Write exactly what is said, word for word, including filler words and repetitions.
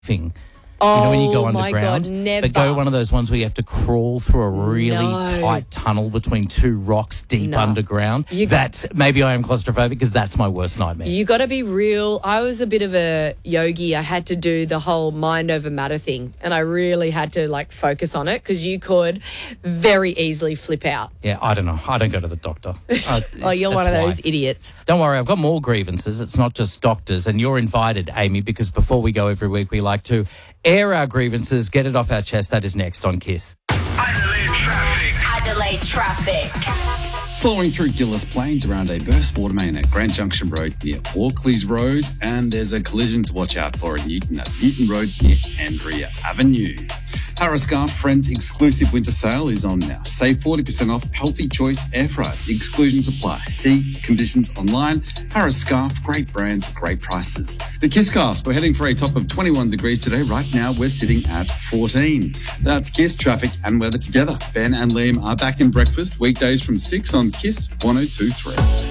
thing. Oh, you know, when you go my underground, God, never. but go one of those ones where you have to crawl through a really No. tight tunnel between two rocks deep No. underground. You- That's maybe I am claustrophobic because that's my worst nightmare. You got to be real. I was a bit of a yogi. I had to do the whole mind over matter thing, and I really had to like focus on it because you could very easily flip out. Yeah, I don't know. I don't go to the doctor. Uh, Oh, you're one of that's those why. idiots. Don't worry, I've got more grievances. It's not just doctors. And you're invited, Amy, because before we go every week, we like to air our grievances, get it off our chest. That is next on Kiss. Adelaide traffic. Adelaide traffic. Flowing through Gillis Plains around a burst water main at Grand Junction Road near Auckleys Road, and there's a collision to watch out for in Newton at Newton Road near Andrea Avenue. Harris Scarf Friends exclusive winter sale is on now. Save forty percent off Healthy Choice air fryers. Exclusions apply. See conditions online. Harris Scarf, great brands, great prices. The Kisscast, we're heading for a top of twenty-one degrees today. Right now, we're sitting at fourteen. That's Kiss traffic and weather together. Ben and Liam are back in breakfast weekdays from six on Kiss one oh two point three.